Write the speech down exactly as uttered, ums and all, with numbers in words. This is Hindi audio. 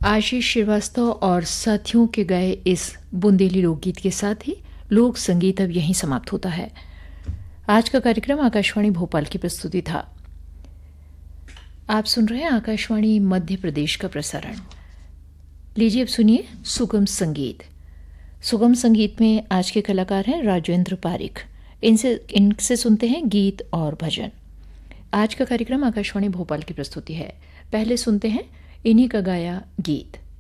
आशीष श्रीवास्तव और साथियों के गाए इस बुंदेली लोकगीत के साथ ही लोक संगीत अब यहीं समाप्त होता है। आज का कार्यक्रम आकाशवाणी भोपाल की प्रस्तुति था। आप सुन रहे हैं आकाशवाणी मध्य प्रदेश का प्रसारण। लीजिए अब सुनिए सुगम संगीत। सुगम संगीत में आज के कलाकार हैं राजेंद्र पारिक। इनसे इनसे सुनते हैं गीत और भजन। आज का कार्यक्रम आकाशवाणी भोपाल की प्रस्तुति है। पहले सुनते हैं इन्हीं का गाया गीत।